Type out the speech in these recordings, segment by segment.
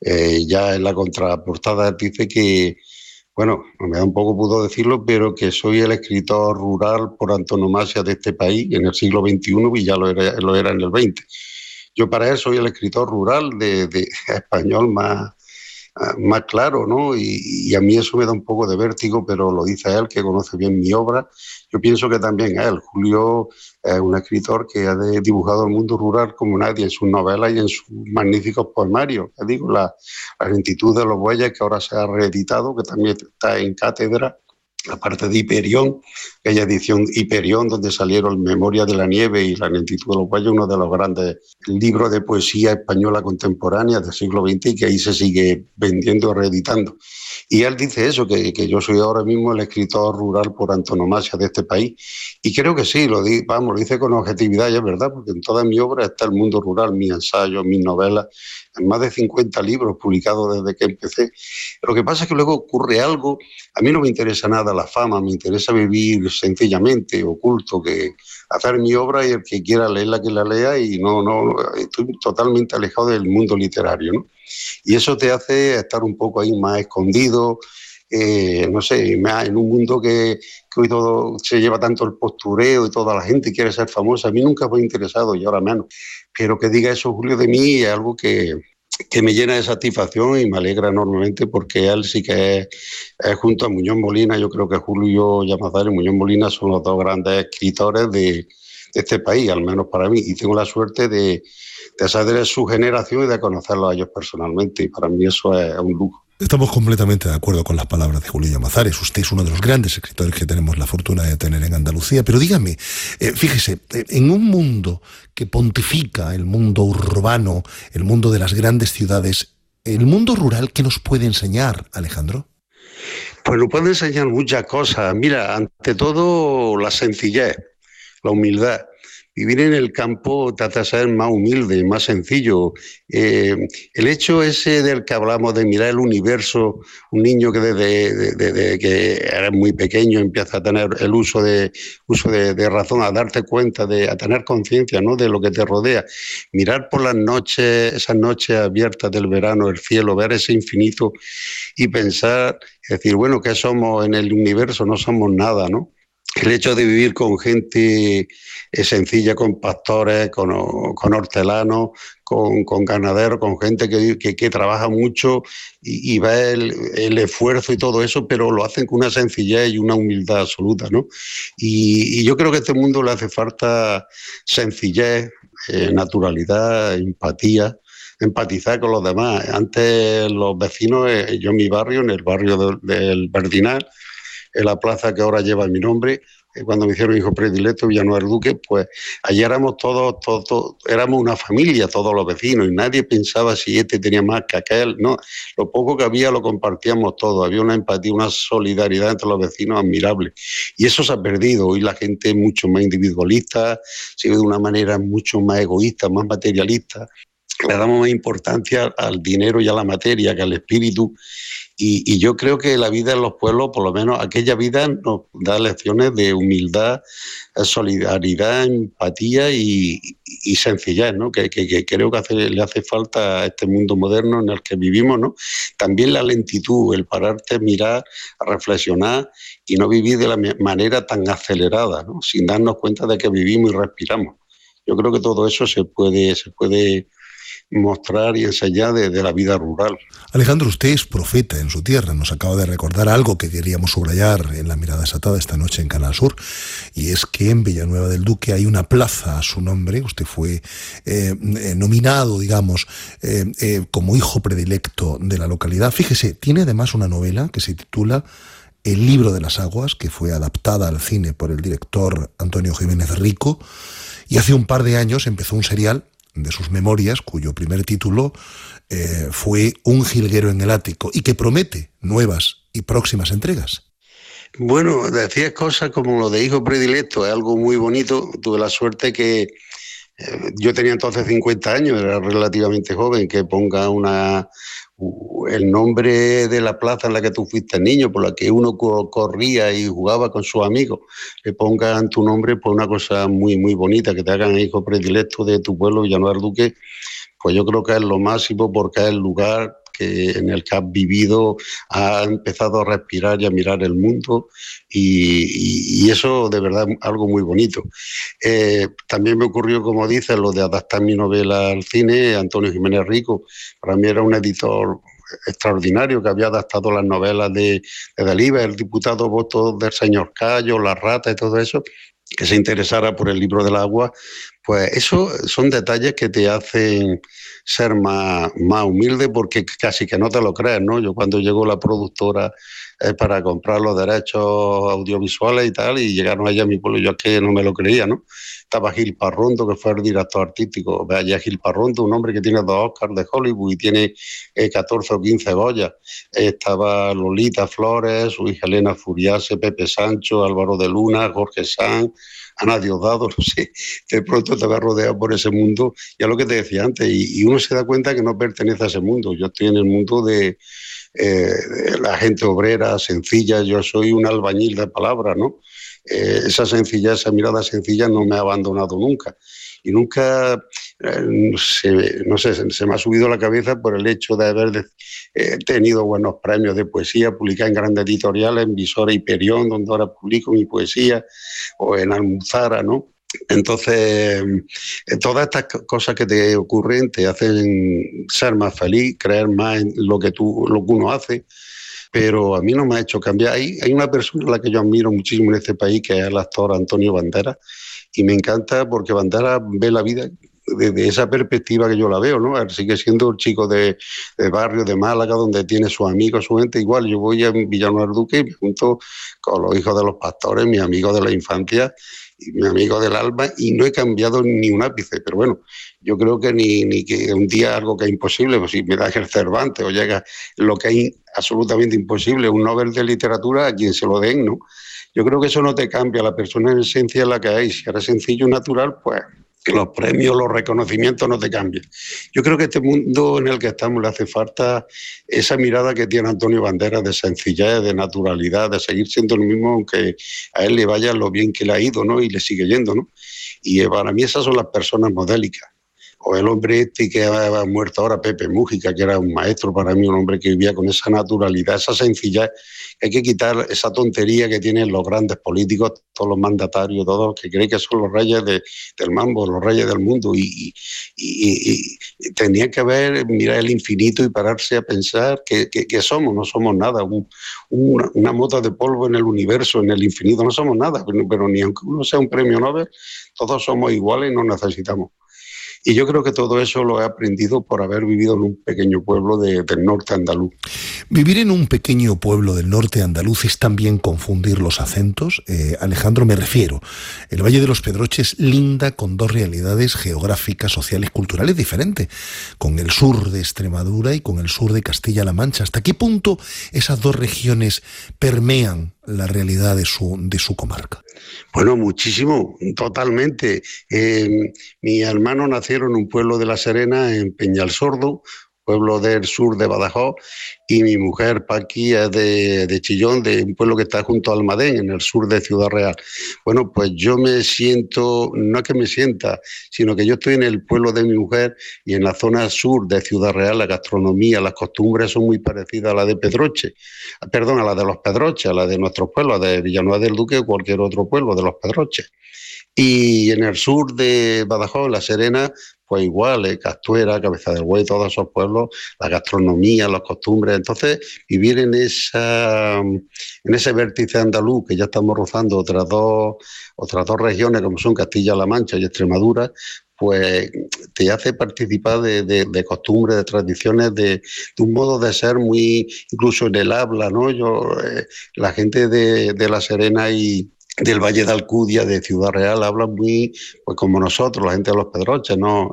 Ya en la contraportada dice que, bueno, me da un poco pudo decirlo, pero que soy el escritor rural por antonomasia de este país en el siglo XXI y ya lo era en el XX. Yo para él soy el escritor rural de español más claro, ¿no? Y a mí eso me da un poco de vértigo, pero lo dice él, que conoce bien mi obra. Yo pienso que también él, Julio, es un escritor que ha dibujado el mundo rural como nadie en sus novelas y en sus magníficos poemarios. Ya digo, la lentitud de los bueyes, que ahora se ha reeditado, que también está en cátedra, aparte de Hiperión, aquella edición Hiperión, donde salieron Memoria de la Nieve y La lentitud de los bueyes, uno de los grandes libros de poesía española contemporánea del siglo XX y que ahí se sigue vendiendo y reeditando. Y él dice eso, que yo soy ahora mismo el escritor rural por antonomasia de este país. Y creo que sí, lo dice con objetividad, y es verdad, porque en toda mi obra está el mundo rural, mis ensayos, mis novelas, en más de 50 libros publicados desde que empecé. Lo que pasa es que luego ocurre algo. A mí no me interesa nada la fama, me interesa vivir sencillamente, oculto, que hacer mi obra y el que quiera leerla, que la lea, y no estoy totalmente alejado del mundo literario, ¿no? Y eso te hace estar un poco ahí más escondido, no sé, más en un mundo que hoy todo se lleva tanto el postureo y toda la gente quiere ser famosa. A mí nunca me ha interesado y ahora menos. Pero que diga eso Julio de mí es algo que me llena de satisfacción y me alegra enormemente, porque él sí que es junto a Muñoz Molina. Yo creo que Julio Llamazares y Muñoz Molina son los dos grandes escritores de este país, al menos para mí, y tengo la suerte de ser de su generación y de conocerlos a ellos personalmente, y para mí eso es un lujo. Estamos completamente de acuerdo con las palabras de Julio Llamazares. Usted es uno de los grandes escritores que tenemos la fortuna de tener en Andalucía. Pero dígame, fíjese, en un mundo que pontifica, el mundo urbano, el mundo de las grandes ciudades, ¿el mundo rural qué nos puede enseñar, Alejandro? Pues nos puede enseñar muchas cosas. Mira, ante todo la sencillez, la humildad. Vivir en el campo trata de ser más humilde, más sencillo. El hecho ese del que hablamos de mirar el universo, un niño que desde que eres muy pequeño empieza a tener el uso de razón, a darte cuenta, a tener conciencia, ¿no?, de lo que te rodea. Mirar por las noches, esas noches abiertas del verano, el cielo, ver ese infinito y pensar, decir, bueno, ¿qué somos en el universo? No somos nada, ¿no? El hecho de vivir con gente sencilla, con pastores, con hortelanos, con ganaderos, con gente que trabaja mucho y ve el esfuerzo y todo eso, pero lo hacen con una sencillez y una humildad absoluta, ¿no? Y yo creo que a este mundo le hace falta sencillez, naturalidad, empatía, empatizar con los demás. Antes los vecinos, yo en mi barrio, en el barrio del Verdinal, en la plaza que ahora lleva mi nombre, cuando me hicieron hijo predilecto, Villanueva del Duque, pues allí éramos todos, éramos una familia, todos los vecinos, y nadie pensaba si este tenía más que aquel, no, lo poco que había lo compartíamos todos, había una empatía, una solidaridad entre los vecinos admirable, y eso se ha perdido. Hoy la gente es mucho más individualista, se ve de una manera mucho más egoísta, más materialista, le damos más importancia al dinero y a la materia que al espíritu. Y yo creo que la vida en los pueblos, por lo menos aquella vida, nos da lecciones de humildad, solidaridad, empatía y sencillez, ¿no? Que creo que le hace falta a este mundo moderno en el que vivimos, ¿no? También la lentitud, el pararte, mirar, a reflexionar y no vivir de la manera tan acelerada, ¿no?, sin darnos cuenta de que vivimos y respiramos. Yo creo que todo eso se puede mostrar y enseñar de la vida rural. Alejandro, usted es profeta en su tierra. Nos acaba de recordar algo que queríamos subrayar en La Mirada Desatada esta noche en Canal Sur, y es que en Villanueva del Duque hay una plaza a su nombre. Usted fue nominado, digamos, como hijo predilecto de la localidad. Fíjese, tiene además una novela que se titula El libro de las aguas, que fue adaptada al cine por el director Antonio Jiménez Rico, y hace un par de años empezó un serial de sus memorias, cuyo primer título fue Un jilguero en el ático, y que promete nuevas y próximas entregas. Bueno, decías cosas como lo de hijo predilecto, es algo muy bonito. Tuve la suerte que yo tenía entonces 50 años, era relativamente joven, que ponga el nombre de la plaza en la que tú fuiste niño, por la que uno corría y jugaba con sus amigos, le pongan tu nombre, pues una cosa muy, muy bonita, que te hagan hijo predilecto de tu pueblo, Villanueva del Duque, pues yo creo que es lo máximo, porque es el lugar en el que has vivido, has empezado a respirar y a mirar el mundo, y eso de verdad es algo muy bonito. También me ocurrió, como dices, lo de adaptar mi novela al cine. Antonio Jiménez Rico, para mí era un editor extraordinario, que había adaptado las novelas de Delibes, el diputado voto del señor Cayo, La Rata y todo eso, que se interesara por el libro del agua. Pues eso son detalles que te hacen ser más humilde, porque casi que no te lo crees, ¿no? Yo cuando llegó la productora para comprar los derechos audiovisuales y tal, y llegaron allá a mi pueblo, yo es que no me lo creía, ¿no? Estaba Gil Parrondo, que fue el director artístico. Ve allá Gil Parrondo, un hombre que tiene 2 Oscars de Hollywood y tiene 14 o 15 Goyas. Estaba Lolita Flores, su hija Elena Furiase, Pepe Sancho, Álvaro de Luna, Jorge Sanz, Ana Diosdado, no sé. De pronto te vas rodeado por ese mundo, ya lo que te decía antes, y uno se da cuenta que no pertenece a ese mundo. Yo estoy en el mundo de la gente obrera, sencilla. Yo soy un albañil de palabras, ¿no? Esa sencillez, esa mirada sencilla no me ha abandonado nunca. Y nunca, no sé, se me ha subido a la cabeza por el hecho de haber tenido buenos premios de poesía, publicar en grandes editoriales, en Visora y Perión, donde ahora publico mi poesía, o en Almuzara, ¿no? Entonces, todas estas cosas que te ocurren te hacen ser más feliz, creer más en lo que uno hace, pero a mí no me ha hecho cambiar. Hay una persona a la que yo admiro muchísimo en este país, que es el actor Antonio Banderas, y me encanta porque Banderas ve la vida desde esa perspectiva que yo la veo, ¿no? Él sigue siendo el chico de barrio de Málaga, donde tiene sus amigos, su gente. Igual yo voy a Villanueva del Duque y me junto con los hijos de los pastores, mis amigos de la infancia y mi amigo del alma, y no he cambiado ni un ápice. Pero bueno, yo creo que ni que un día algo que es imposible, pues si me das el Cervantes o llega lo que es absolutamente imposible, un Nobel de literatura, a quien se lo den, ¿no? Yo creo que eso no te cambia la persona en esencia en la que hay. Si eres sencillo, natural, pues que los premios, los reconocimientos no te cambian. Yo creo que este mundo en el que estamos le hace falta esa mirada que tiene Antonio Banderas, de sencillez, de naturalidad, de seguir siendo el mismo, aunque a él le vaya lo bien que le ha ido, ¿no? Y le sigue yendo, ¿no? Y para mí esas son las personas modélicas. O el hombre este que ha muerto ahora, Pepe Mújica, que era un maestro para mí, un hombre que vivía con esa naturalidad, esa sencillez. Hay que quitar esa tontería que tienen los grandes políticos, todos los mandatarios, todos, que creen que son los reyes del mambo, los reyes del mundo, y tenían que mirar el infinito y pararse a pensar que somos, no somos nada, una mota de polvo en el universo, en el infinito, no somos nada, pero ni aunque uno sea un premio Nobel, todos somos iguales y nos necesitamos. Y yo creo que todo eso lo he aprendido por haber vivido en un pequeño pueblo del norte andaluz. Vivir en un pequeño pueblo del norte andaluz es también confundir los acentos. Alejandro, me refiero, el Valle de los Pedroches linda con 2 realidades geográficas, sociales, culturales diferentes, con el sur de Extremadura y con el sur de Castilla-La Mancha. ¿Hasta qué punto esas 2 regiones permean la realidad de su comarca? Bueno, muchísimo, totalmente. Mi hermano nacieron en un pueblo de La Serena, en Peñalsordo, pueblo del sur de Badajoz, y mi mujer, Paqui, es de Chillón, de un pueblo que está junto a Almadén, en el sur de Ciudad Real. Bueno, pues yo me siento, no es que me sienta, sino que yo estoy en el pueblo de mi mujer, y en la zona sur de Ciudad Real la gastronomía, las costumbres son muy parecidas a la de Pedroche, perdón, a la de los Pedroches, a la de nuestros pueblos, de Villanueva del Duque o cualquier otro pueblo de los Pedroches. Y en el sur de Badajoz, La Serena, pues igual, Castuera, Cabeza del Buey, todos esos pueblos, la gastronomía, las costumbres. Entonces, vivir en ese vértice andaluz, que ya estamos rozando otras dos regiones, como son Castilla-La Mancha y Extremadura, pues te hace participar de costumbres, de tradiciones, de un modo de ser muy, incluso en el habla, ¿no? La gente de La Serena y del Valle de Alcudia, de Ciudad Real, hablan muy, pues como nosotros, la gente de los Pedroches, no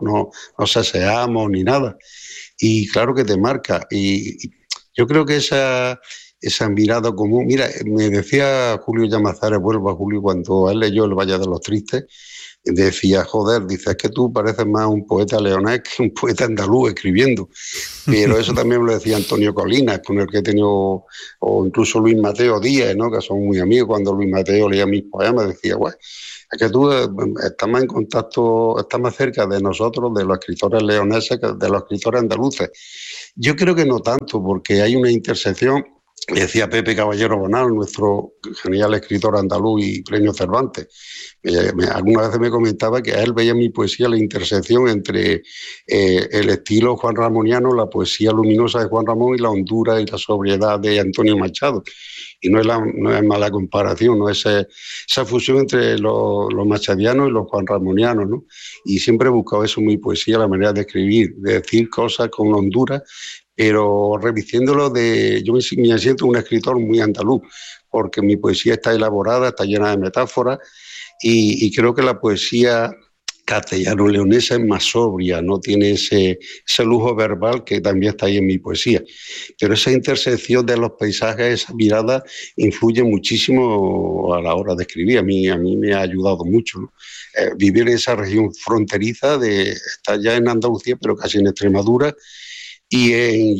seseamos ni nada. Y claro que te marca. Y yo creo que esa esa mirada común. Mira, me decía Julio Llamazares, vuelvo a Julio, cuando él leyó El Valle de los Tristes, decía, joder, dice, es que tú pareces más un poeta leonés que un poeta andaluz escribiendo. Pero eso también me lo decía Antonio Colinas, con el que he tenido, o incluso Luis Mateo Díaz, ¿no? Que son muy amigos. Cuando Luis Mateo leía mis poemas, decía, güey, es que tú estás más en contacto, estás más cerca de nosotros, de los escritores leoneses, que de los escritores andaluces. Yo creo que no tanto, porque hay una intersección. Decía Pepe Caballero Bonal, nuestro genial escritor andaluz y premio Cervantes. Algunas veces me comentaba que a él veía en mi poesía la intersección entre el estilo juan ramoniano, la poesía luminosa de Juan Ramón, y la hondura y la sobriedad de Antonio Machado. Y no es mala comparación, ¿no? Esa fusión entre los machadianos y los juanramonianos, ¿no? Y siempre he buscado eso en mi poesía, la manera de escribir, de decir cosas con hondura, pero revistiéndolo de... Yo me siento un escritor muy andaluz, porque mi poesía está elaborada, está llena de metáforas, y creo que la poesía castellano-leonesa es más sobria, no tiene ese lujo verbal que también está ahí en mi poesía. Pero esa intersección de los paisajes, esa mirada, influye muchísimo a la hora de escribir. A mí me ha ayudado mucho, ¿no? Vivir en esa región fronteriza, estar ya en Andalucía, pero casi en Extremadura, y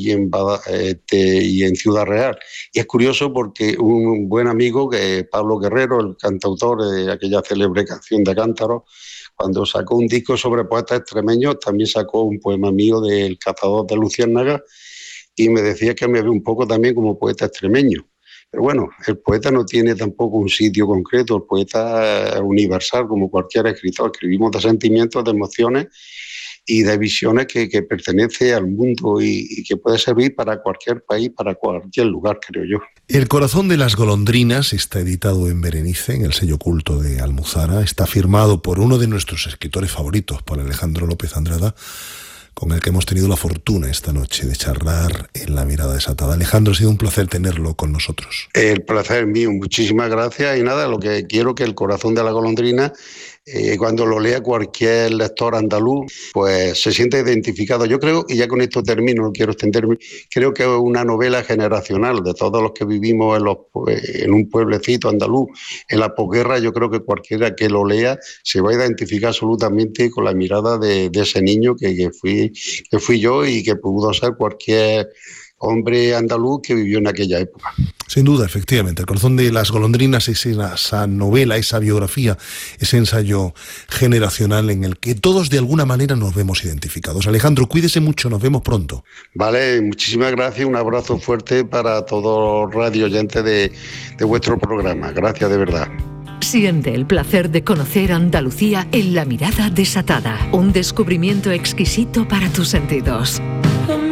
en Ciudad Real. Y es curioso porque un buen amigo, que Pablo Guerrero, el cantautor de aquella célebre canción de Cántaro, cuando sacó un disco sobre poetas extremeños, también sacó un poema mío del Cazador de Luciérnagas, y me decía que me ve un poco también como poeta extremeño. Pero bueno, el poeta no tiene tampoco un sitio concreto, el poeta es universal, como cualquier escritor. Escribimos de sentimientos, de emociones y de visiones que pertenece al mundo y que puede servir para cualquier país, para cualquier lugar, creo yo. El corazón de las golondrinas está editado en Berenice, en el sello culto de Almuzara. Está firmado por uno de nuestros escritores favoritos, por Alejandro López Andrada, con el que hemos tenido la fortuna esta noche de charlar en La Mirada Desatada. Alejandro, ha sido un placer tenerlo con nosotros. El placer es mío, muchísimas gracias. Y nada, lo que quiero que el corazón de la golondrina, cuando lo lea cualquier lector andaluz, pues se siente identificado. Yo creo, y ya con esto termino, no quiero extenderme, creo que es una novela generacional de todos los que vivimos en un pueblecito andaluz, en la posguerra. Yo creo que cualquiera que lo lea se va a identificar absolutamente con la mirada de ese niño que fui yo, y que pudo ser cualquier hombre andaluz que vivió en aquella época. Sin duda, efectivamente, El corazón de las golondrinas es esa novela, esa biografía, ese ensayo generacional en el que todos de alguna manera nos vemos identificados. Alejandro, cuídese mucho, nos vemos pronto. Vale, muchísimas gracias, un abrazo fuerte para todos los radio oyentes de vuestro programa. Gracias, de verdad. Siente el placer de conocer Andalucía en La Mirada Desatada, un descubrimiento exquisito para tus sentidos.